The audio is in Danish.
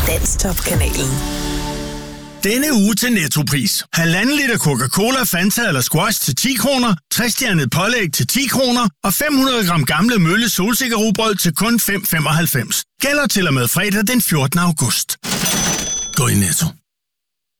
Danstop-kanalen. Denne uge til Nettopris. 1,5 liter Coca-Cola, Fanta eller Squash til 10 kroner, 60-stjernet pålæg til 10 kroner og 500 gram gamle Mølle solsikkerrugbrød til kun 5,95. Gælder til og med fredag den 14. august. Gå i Netto.